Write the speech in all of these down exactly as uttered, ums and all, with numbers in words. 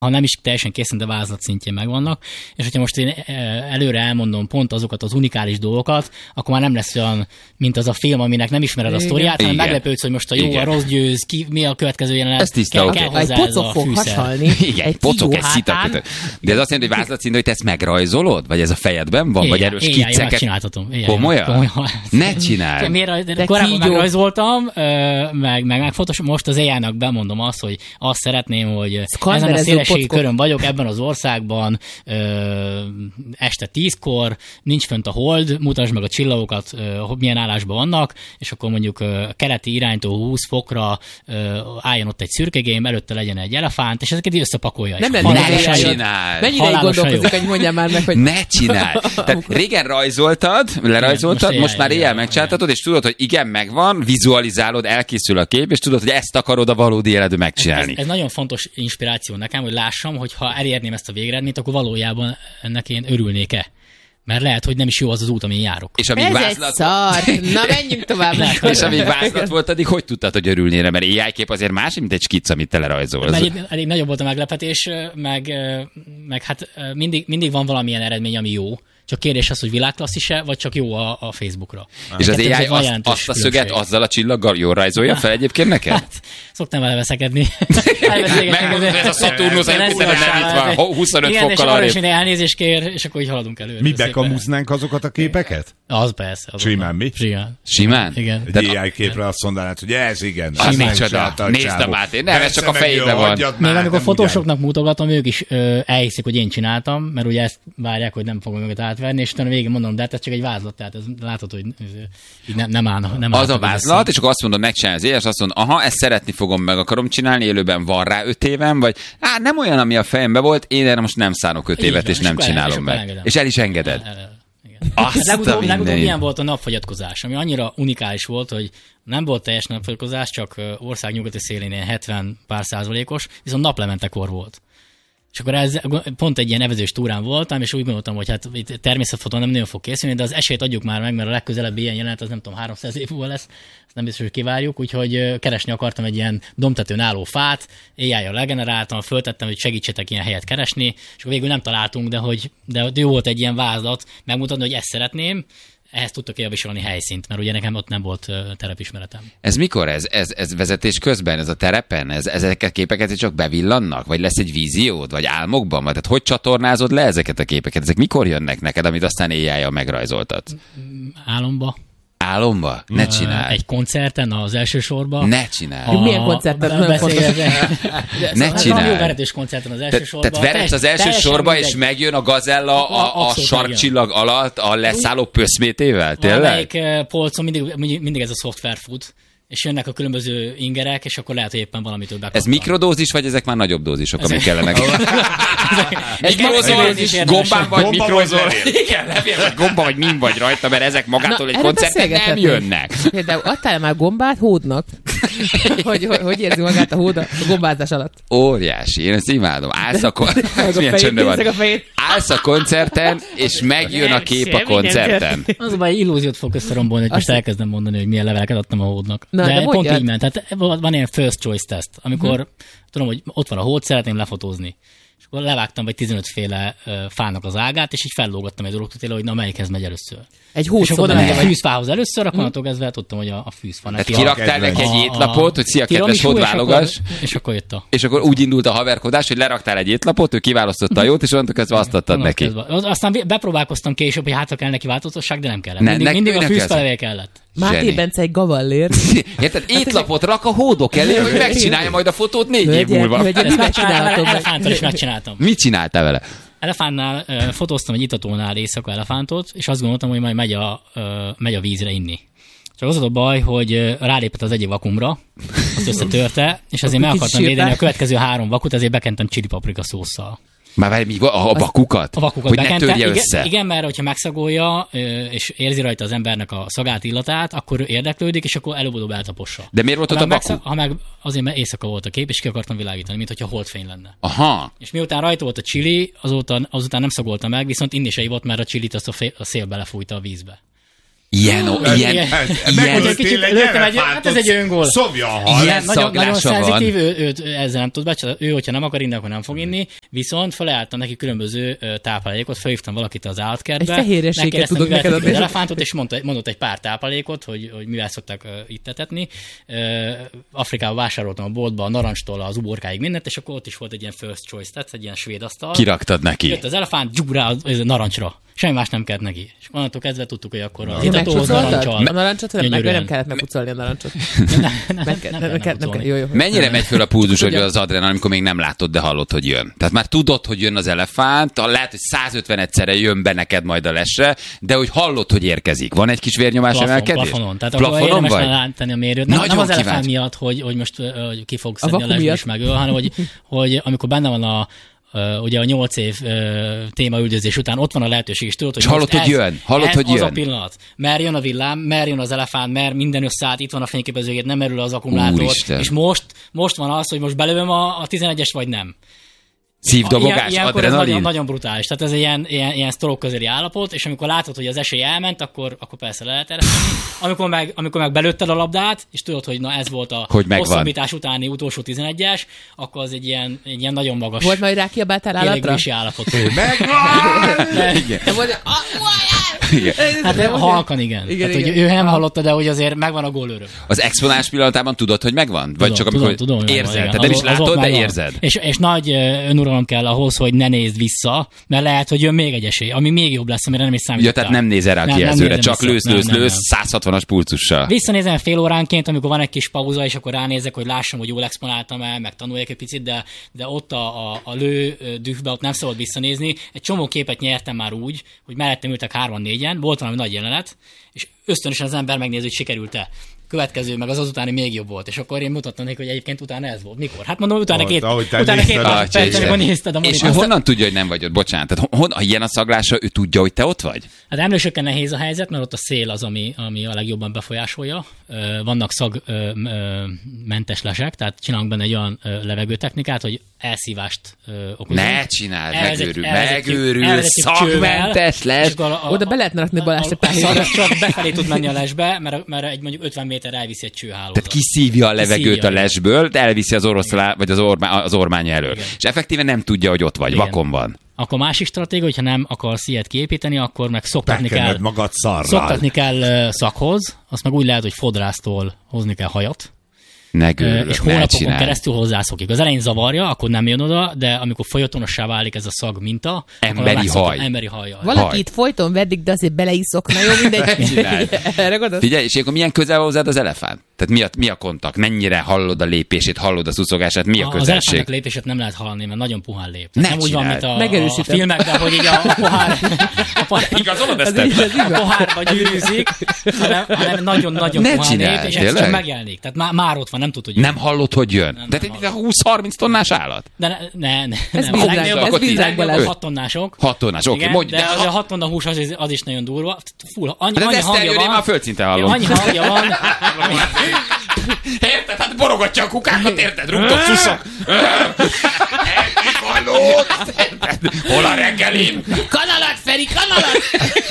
ha nem is teljesen készen, de vázlat szintjén megvannak, és hogyha most én előre elmondom pont azokat az unikális dolgokat, akkor már nem lesz olyan, mint az a film, aminek nem ismered a sztoriát, hanem meglepődsz, hogy most a jó, igen. a rossz győz, ki, mi a következő jelenet, ez tiszta, kell, kell hozzá ez a fűszer. Igen, egy pocok, egy szitakötő. De ez azt jelenti, hogy vázlat szintén, hogy te ezt megrajzolod? Vagy ez a fejedben van? Éjjel, vagy erős éjjel, kicceket? Megcsináltatom. Éjjel, Komolyan? Komolyan? Ne csinálj! Miért, korábban megrajzoltam, meg, meg megfotos, most az éjjelnek bemondom azt, hogy azt szeretném, hogy ezen a szélességi körön vagyok, ebben az országban ö, este tízkor, nincs fönt a hold, mutasd meg a csillagokat, ö, milyen állásban vannak, és akkor mondjuk ö, keleti iránytól húsz fokra ö, álljon ott egy szürkegém, előtte legyen egy elefánt, és ezeket így összepakolja. Nem, nem, nem, ne csinálj! Mennyire így gondolkozik, hogy mondjam már meg, hogy... Ne csinálj! Tehát régen rajzoltad, lerajzoltad, most, most már éjjel megcsináltatod, és tudod, hogy igen, megvan, vizualizálod, elkészül a kép, és tudod, hogy ezt akarod a valódi életben megcsinálni. Ez, ez, ez nagyon fontos inspiráció nekem, hogy lássam, hogy ha elérném ezt a végeredményt, akkor valójában ennek én örülnék-e. Mert lehet, hogy nem is jó az az út, amin járok. És amíg ez vázlat... egy szar! Na, menjünk tovább. És amíg vázlat volt, addig hogy tudtad, hogy örülnél? Mert á i kép azért más, mint egy skic, amit te lerajzolsz. Elég, elég nagyobb volt a meglepetés, meg, meg hát mindig, mindig van valamilyen eredmény, ami jó. Csak kérdés az, hogy világklasszis-e, vagy csak jó a, a Facebookra. És az á i azt, azt a szöget különbség. Azzal a csillaggal jól rajzolja fel egyébként neked? Hát, szoktam vele veszekedni. Megmondod, ez a Szaturnusz elképzeled, nem itt van, huszonöt igen, fokkal arra. arra. És minden elnézést kér, és akkor így haladunk előre. Mi bekamúznánk azokat a képeket? Az persze. Az Simán, mi? Simán. Simán? Igen. Egy á i képre azt mondanád, hogy ez igen. Az micsoda. Nézd a Máté. Nem, ez csak a fejében van. Még amikor fotósoknak mutogatom, ők is elhiszik, hogy én csináltam, mert ugye ezt várják, hogy nem fogom őket átverni, és utána végén mondom, de hát ez csak egy vázlat, tehát ez, látod, hogy így nem, nem állna. Nem az a vázlat, és akkor azt mondod, megcsinálni az éles, azt mondod, aha, ezt szeretni fogom, meg akarom csinálni, élőben van rá öt évem, vagy hát nem olyan, ami a fejemben volt, én erre most nem szánok öt évet, és nem csinálom meg. És el is engeded. Legutóbb, legutóbb ilyen volt a napfogyatkozás, ami annyira unikális volt, hogy nem volt teljes napfogyatkozás, csak ország nyugati szélén ilyen hetven pár százalékos, viszont naplementekor volt. És akkor ez, pont egy ilyen evezős túrán voltam, és úgy gondoltam, hogy hát természetfotó nem nagyon fog készülni, de az esélyt adjuk már meg, mert a legközelebbi ilyen jelenet, az nem tudom, háromszáz év múlva lesz, ezt nem biztos, hogy kivárjuk, úgyhogy keresni akartam egy ilyen domtetőn álló fát, éjjel legeneráltam, föltettem, hogy segítsetek ilyen helyet keresni, és akkor végül nem találtunk, de hogy de jó volt egy ilyen vázlat, megmutatni, hogy ezt szeretném. Ehhez tudtak javasolni helyszínt, mert ugye nekem ott nem volt uh, terepismeretem. Ez mikor ez? Ez, ez vezetés közben, ez a terepen? Ez, ezeket a képeket csak bevillannak? Vagy lesz egy víziód? Vagy álmokban? Vagy tehát hogy csatornázod le ezeket a képeket? Ezek mikor jönnek neked, amit aztán éjjel megrajzoltat? Álomba. Álomba? Ne csinálj. Egy koncerten, az első sorban. Ne csinálj. A... Milyen koncerten? Ne csinálj. Jó veretős koncerten az első Te, sorban. Tehát veretsz az első sorba, és megjön a gazella a, a sarkcsillag alatt a leszálló pöszmétével? Tényleg? Valamelyik polcon mindig, mindig ez a szoftver fut. És jönnek a különböző ingerek, és akkor lehet, hogy éppen valamitől bekaptam. Ez mikrodózis, vagy ezek már nagyobb dózisok, amik kellenek? Mikrozol, gombán vagy mikrozol. Igen, levél, vagy gomba, vagy min vagy rajta, mert ezek magától egy koncerten nem jönnek. De adtál már gombát hódnak? hogy, hogy, hogy érzi magát a hód a gombázás alatt? Óriási, én ezt imádom. Állsz a, kon... Állsz a koncerten, és megjön a kép a koncerten. Az a baj, illúziót fog összerombolni, hogy most elkezdem mondani, hogy milyen leveleket adtam a hódnak. Na, de, de pont így ment. Tehát van ilyen first choice test, amikor hmm. tudom, hogy ott van a hód, szeretném lefotózni. És akkor levágtam vagy tizenöt féle uh, fának az ágát, és így fellógattam egy dolgot, hogy na melyikhez megy először. Egy hód. És akkor oda mentem a fűzfához először, akkor onnantól kezdve tudtam, hogy a, a fűzfa. Tehát kiraktál neki egy étlapot, hogy szia, kedves hód, válogass. És akkor jött a... És akkor úgy indult a haverkodás, hogy leraktál egy étlapot, ő kiválasztotta a jót, és onnantól kezdve azt adtad neki. Aztán bepróbálkoztam később, hogy hátra kell neki változatosság, de nem kellett. Mindig, mindig a fűzfelevé kellett. Máté Bence egy gavallér. Érted? Étlapot rak a hódok elé, hogy megcsinálja majd a fotót négy év múlva. Elefántal is megcsináltam. Mit csináltál vele? Elefántnál uh, fotóztam egy itatónál éjszaka elefántot, és azt gondoltam, hogy majd megy a, uh, megy a vízre inni. Csak az a baj, hogy uh, rálépett az egyik vakumra, azt összetörte, és azért meg akartam védeni a következő három vakut, ezért bekentem chili paprika szósszal. Már várj, mi, a, a vakukat? A vakukat hogy bekente. ne törje igen, össze. Igen, mert hogyha megszagolja, és érzi rajta az embernek a szagát, illatát, akkor érdeklődik, és akkor előbb-utóbb eltapossa. De miért volt ott a vaku? Megszag, ha meg azért, mert éjszaka volt a kép, és ki akartam világítani, mint hogyha holdfény lenne. Aha. És miután rajta volt a chili, azután, azután nem szagolta meg, viszont inni se ivott, mert a chilit azt a, fél, a szél belefújta a vízbe. Ilyen, ilyen, ilyen. Megöltél egy elefántot, ez egy öngól. Szomja a hal. Ilyen Nagyon, nagyon szenzitív, ő, ő, ő ezzel nem tud becsatni. Ő, hogyha nem akar inni, akkor nem fog inni. Viszont felajánlottam neki különböző táplálékot, felhívtam valakit az állatkertbe. Egy fehérjességet tudok neked adni. Az elefántot, és mondta, mondott egy pár táplálékot, hogy, hogy mivel szokták uh, itt etetni. Uh, Afrikában vásároltam a boltba a narancstól az uborkáig mindent, és akkor ott is volt egy ilyen first choice, tehát egy ilyen svéd asztal. Kiraktad neki. Jött az elefánt, dzsug rá az narancsra. Semmi más nem kellett neki. És onnantól kezdve tudtuk, hogy akkor az itatóhoz narancsal. A narancsot nem, meg nem kellett megpucolni a narancsot. Mennyire megy föl a pulzus, hogy az adrenalin, amikor még nem látod, de hallod, hogy jön? Tehát már tudod, hogy jön az elefánt, lehet, hogy százötven egyszerre jön be neked majd a lesre, de hogy hallod, hogy érkezik. Van egy kis vérnyomás Plafon, emelkedés? Plafonon. Tehát Plafonon akkor érdemes vagy? látni a mérőt. Nem, nem az elefánt kíváncsi. miatt, hogy, hogy most hogy ki fog szedni a, a lesbe és megöl, hanem hogy, hogy amikor benne van a Uh, ugye a nyolc év uh, témaüldözés után ott van a lehetőség, és tudod, hogy hallod, hogy jön, hallod, ez hogy az jön. a pillanat. Mer jön a villám, mer jön az elefánt, mer minden összeállt, itt van a fényképezőgép, nem merül az akkumulátor, Úristen. és most, most van az, hogy most belőlem a, a tizenegyes vagy nem. Szívdobogás, Ilyen, adrenalin? Nagyon, nagyon brutális. Tehát ez egy ilyen, ilyen, ilyen sztorok közeli állapot, és amikor látod, hogy az esély elment, akkor, akkor persze le lehet ereszteni. Amikor meg, amikor meg belőtted a labdát, és tudod, hogy na ez volt a hosszabbítás utáni utolsó tizenegyes, akkor az egy ilyen, egy ilyen nagyon magas. Volt majd rákiabáltál állatra? állapot. Megvan! Igen. Hát de halkan igen. igen, Tehát, igen. Hogy ő nem hallotta, de hogy azért megvan a gólőröm. Az exponás pillanatában tudod, hogy megvan? Vagy Tudom, csak amikor tudom, tudom, érzed? van, Tehát nem is az, látod, az de megvan. érzed. És, és nagy önuralom kell ahhoz, hogy ne nézd vissza, mert lehet, hogy jön még egy esély, ami még jobb lesz, amire nem is számítottál. Ja, tehát nem nézel rá a kijelzőre, csak lősz, lősz, lősz, száz hatvanas pulcussal. Visszanézem fél óránként, amikor van egy kis pauza, és akkor ránézek, hogy lássam, hogy jól exponáltam el, meg tanuljak egy picit, de, de ott a, a, a lő dühbe ott nem szabad visszanézni. Egy csomó képet nyertem már úgy, hogy mellettem ültek hárman-négyen, volt valami nagy jelenet, és ösztönösen az ember megnézi, hogy sikerült-e. Következő, meg az azutáni még jobb volt. És akkor én mutattam neki, hogy egyébként utána ez volt. Mikor? Hát mondom, utána két, utána két perc, amikor nézted a És monitort. ő honnan tudja, hogy nem vagy ott? Bocsánat. Tehát hon, ha ilyen a szaglása, ő tudja, hogy te ott vagy? Hát emlősökkel nehéz a helyzet, mert ott a szél az, ami, ami a legjobban befolyásolja. Vannak szagmentes lesek, tehát csinálunk benne egy olyan levegőtechnikát, hogy elszívást okozunk. Ne csináld, megőrül, megőrül, szagmentes les. Oda be lehetne rakni Balázs egy pár hétre. Csak befelé tud menni a lesbe, mert, mert egy mondjuk ötven méter elviszi egy csőhálózat. Tehát kiszívja a levegőt kiszívja a lesből, de elviszi az oroszlá, vagy az, ormá, az ormánya elől. Igen. És effektíven nem tudja, hogy ott vagy, igen. Vakon van. Akkor másik stratégia, hogyha nem akarsz ilyet kiépíteni, akkor meg szoktatni kell, magad szoktatni kell szakhoz, azt meg úgy lehet, hogy fodrásztól hozni kell hajat. Negőrül, és hónapokon keresztül hozzászokik. Az elején zavarja, akkor nem jön oda, de amikor folytonossá válik ez a szag minta, emberi haj. Emberi hajjal. Valaki haj. Itt folyton verdik, de azért beleiszok. Na jó, mindegy. Figyelj, és akkor milyen közel van hozzád az elefánt? Tehát mi a, mi a kontakt? Mennyire hallod a lépését, hallod a szuszogását? Mi a közelség? Az elefántnak lépését nem lehet hallani, mert nagyon puhán lép. Ne nem úgy van, mint a, a filmekben, hogy így a, a pohár... A pohár igazolod ezt? A pohárba gyűrűzik, hanem, hanem nagyon-nagyon puhán lép, és ez csak megjelenik. Tehát már, már ott van, nem tudod, hogy nem hallod, hogy jön. Nem, Tehát egy húsz-harminc tonnás állat? De ne, ne, ne. Ez vízákból lesz. hat tonnások. hat tonnás, oké. Okay, de, de az a hat tonna hús az, az is nagyon durva. Full, annyi, de annyi ezt hangja van. Én már földszinten hallom. Annyi hangja van. Érted? Hát borogatja a kukákat, érted? Rúgtok szuszok. Elkifajlót. Hol a reggelim? Kanalat, Feri, kanalat!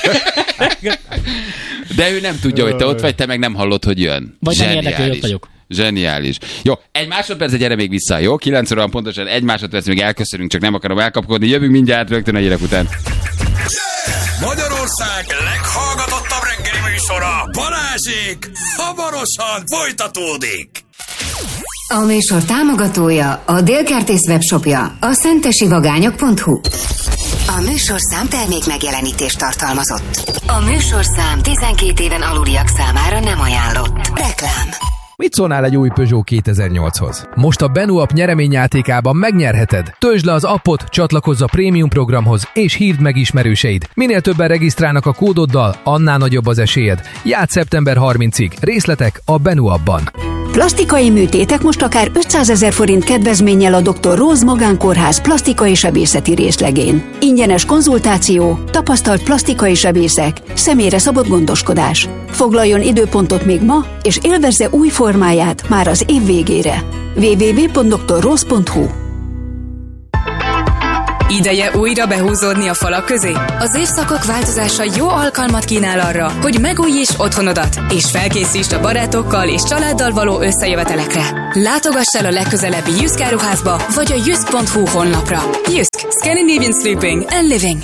De ő nem tudja, hogy te ott vagy, te meg nem hallod, hogy jön. Vagy nem érdekel, hogy ott vagyok. Zseniális. Jó, egy másodperc, gyere még vissza, jó? kilenc óra pontosan egy másodperc, még elköszönünk, csak nem akarom elkapkodni. Jövünk mindjárt rögtön a hírek után. Magyarország leghallgatottabb reggeli műsora, Balázsék, hamarosan folytatódik. A műsor támogatója a Délkertész webshopja, a szentesivagányok pont hu. A műsorszám termék megjelenítést tartalmazott. A műsorszám tizenkét éven aluliak számára nem ajánlott. Reklám. Mit szólnál egy új Peugeot kétezer-nyolchoz? Most a Benu app nyereményjátékában megnyerheted. Töltsd le az appot, csatlakozz a prémium programhoz, és hívd meg ismerőseid. Minél többen regisztrálnak a kódoddal, annál nagyobb az esélyed. Játsz szeptember harmincadikáig. Részletek a Benu appban. Plastikai műtétek most akár ötszázezer forint kedvezménnyel a doktor Róz Magánkórház plastikai sebészeti részlegén. Ingyenes konzultáció, tapasztalt plastikai sebészek, személyre szabott gondoskodás. Foglaljon időpontot még ma, és élvezze új formáját már az év végére. double-u double-u double-u pont doktor róz pont hu Ideje újra behúzódni a falak közé? Az évszakok változása jó alkalmat kínál arra, hogy megújíts otthonodat, és felkészítsd a barátokkal és családdal való összejövetelekre. Látogass el a legközelebbi Jysk áruházba, vagy a jysk pont hu honlapra. Jysk. Scandinavian Sleeping and Living.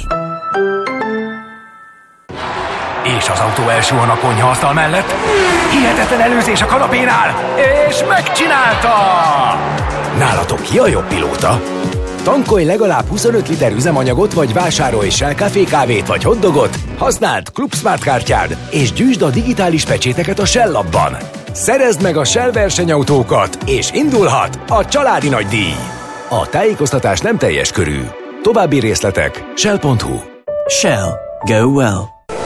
És az autó első a konyhaasztal mellett. Hihetetlen előzés a kanapénál, és megcsinálta! Nálatok ki a jobb pilóta? Tankolj legalább huszonöt liter üzemanyagot, vagy vásárolj Shell Café kávét vagy hotdogot, használd Club Smart kártyád, és gyűjtsd a digitális pecséteket a Shell appban. Szerezd meg a Shell versenyautókat, és indulhat a családi nagydíj. A tájékoztatás nem teljes körű. További részletek shell pont hu. Shell. Go well.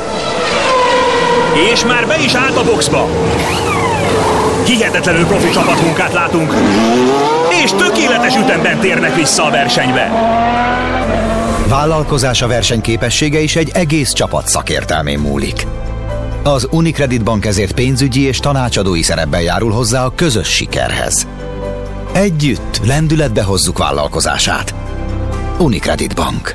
És már be is állt a boxba. Hihetetlenül profi csapatmunkát látunk, és tökéletes ütemben térnek vissza a versenybe. Vállalkozása versenyképessége is egy egész csapat szakértelmén múlik. Az Unicredit Bank ezért pénzügyi és tanácsadói szerepben járul hozzá a közös sikerhez. Együtt lendületbe hozzuk vállalkozását. Unicredit Bank.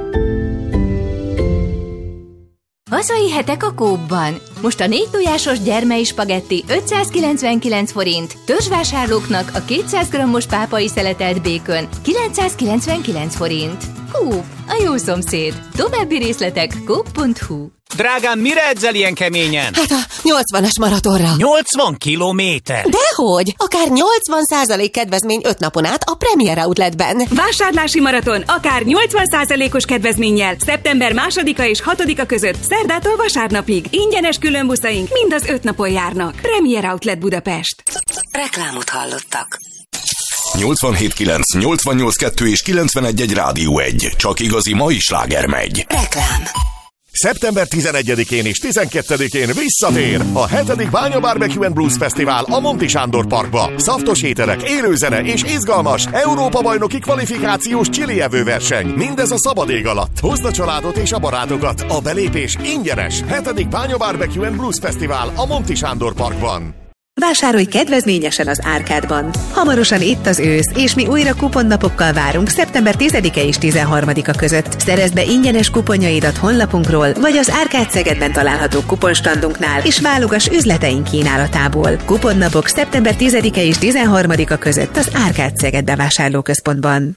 Hazai hetek a Coopban. Most a négy tojásos gyermei spagetti ötszázkilencvenkilenc forint, törzsvásárlóknak a kétszáz grammos pápai szeletelt békön kilencszázkilencvenkilenc forint. Coop, a jó szomszéd. További részletek coop pont hu. Drágám, mire edzel ilyen keményen? Hát a nyolcvanas maratonra. nyolcvan kilométer? Dehogy! Akár nyolcvan százalék kedvezmény öt napon át a Premier Outletben. Vásárlási maraton akár nyolcvan százalékos kedvezménnyel szeptember másodika és hatodika között szerdától vasárnapig. Ingyenes különbuszaink mind az öt napon járnak. Premier Outlet Budapest. Reklámot hallottak. nyolcvanhét kilenc, nyolcvannyolc kettő és kilencvenegy egy Rádió egy. Csak igazi mai sláger megy. Reklám. szeptember tizenegyedikén és tizenkettedikén visszatér a hetedik Bánya Barbecue and Blues Fesztivál a Monti Sándor Parkba. Szaftos ételek, élőzene és izgalmas Európa-bajnoki kvalifikációs csilievő verseny. Mindez a szabad ég alatt. Hozd a családot és a barátokat. A belépés ingyenes. hetedik Bánya Barbecue and Blues Fesztivál a Monti Sándor Parkban. Vásárolj kedvezményesen az Árkádban. Hamarosan itt az ősz, és mi újra kuponnapokkal várunk szeptember tizedike és tizenharmadika között. Szerezd be ingyenes kuponjaidat honlapunkról, vagy az Árkád Szegedben található kuponstandunknál, és válogass üzleteink kínálatából. Kuponnapok szeptember tizedike és tizenharmadika között az Árkád Szeged bevásárlóközpontban.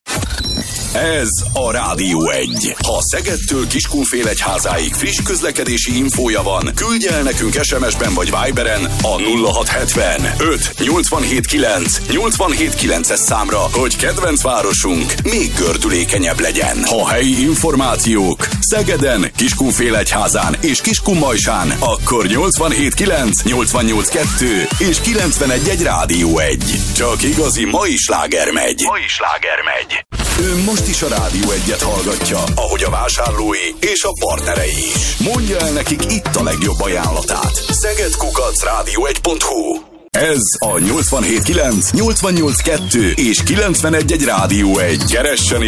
Ez a Rádió egy. Ha Szegedtől Kiskunfélegyházáig friss közlekedési infója van, küldj el nekünk es em es-ben vagy Viberen a nulla hat hetven öt nyolcvanhét kilenc nyolcvanhét kilences számra, hogy kedvenc városunk még gördülékenyebb legyen. Ha helyi információk Szegeden, Kiskunfélegyházán és Kiskunmajsán, akkor nyolcvanhét kilenc nyolcvannyolc kettő és kilencvenegy egy Rádió egy. Csak igazi mai sláger megy. Mai sláger megy. Ő most is a Rádió egyet hallgatja, ahogy a vásárlói és a partnerei is. Mondja el nekik itt a legjobb ajánlatát. szegedkukac rádió egy pont hu. Ez a nyolcvanhét kilenc nyolcvannyolc kettő és kilencvenegy egy Rádió egy. Keressen